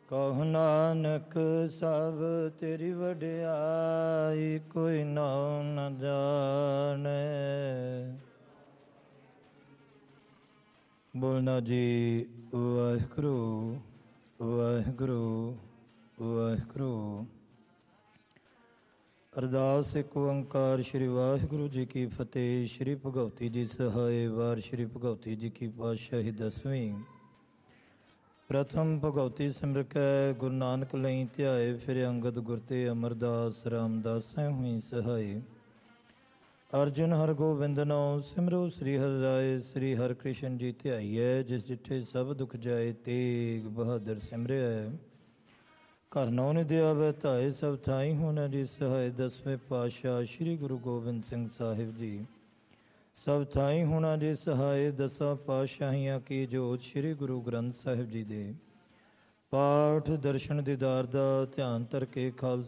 ਕਹੁ ਨਾਨਕ ਸਭ ਤੇਰੀ ਵਡਿਆਈ, ਕੋਈ ਨਾਉ ਨ ਜਾਣੈ। ਬੋਲਣਾ ਜੀ ਵਾਹਿਗੁਰੂ ਵਾਹਿਗੁਰੂ ਵਾਹਿਗੁਰੂ। ਅਰਦਾਸ ਇੱਕ ਓੰਕਾਰ ਸ੍ਰੀ ਵਾਹਿਗੁਰੂ ਜੀ ਕੀ ਫਤਿਹ। ਸ੍ਰੀ ਭਗਉਤੀ ਜੀ ਸਹਾਏ। ਵਾਰ ਸ੍ਰੀ ਭਗਉਤੀ ਜੀ ਕੀ ਪਾਤਸ਼ਾਹੀ ਦਸਵੀਂ। ਪ੍ਰਥਮ ਭਗਉਤੀ ਸਿਮਰਕੈ ਗੁਰੂ ਨਾਨਕ ਲਈ ਧਿਆਏ, ਫਿਰ ਅੰਗਦ ਗੁਰ ਤੇ ਅਮਰਦਾਸ ਰਾਮਦਾਸੈ ਹੋਈ ਸਹਾਈ। ਅਰਜੁਨ ਹਰਗੋਬਿੰਦ ਨਉ ਸਿਮਰੋ ਸ੍ਰੀ ਹਰਿ ਰਾਏ, ਸ੍ਰੀ ਹਰਿ ਕ੍ਰਿਸ਼ਨ ਜੀ ਧਿਆਈਐ, ਜਿਸ ਜਿੱਠੇ ਸਭ ਦੁਖ ਜਾਏ, ਤੇਗ ਬਹਾਦਰ ਸਿਮਰਿਐ। ਘਰ ਨਉ ਨਿਧਿ ਆਵੈ ਧਾਏ, ਸਭ ਥਾਈ ਹੋਣਾ ਜੀ ਸਹਾਏ। ਦਸਵੇਂ ਪਾਤਸ਼ਾਹ ਸ੍ਰੀ ਗੁਰੂ ਗੋਬਿੰਦ ਸਿੰਘ ਸਾਹਿਬ ਜੀ ਸਭ ਥਾਈ ਹੋਣਾ ਜੀ ਸਹਾਏ। ਦਸਾਂ ਪਾਤਸ਼ਾਹੀਆਂ ਕੀ ਜੋਤ ਸ੍ਰੀ ਗੁਰੂ ਗ੍ਰੰਥ ਸਾਹਿਬ ਜੀ ਦੇ ਪਾਠ ਦਰਸ਼ਨ ਦੀਦਾਰ ਦਾ ਧਿਆਨ ਧਰ ਕੇ ਖਾਲਸਾ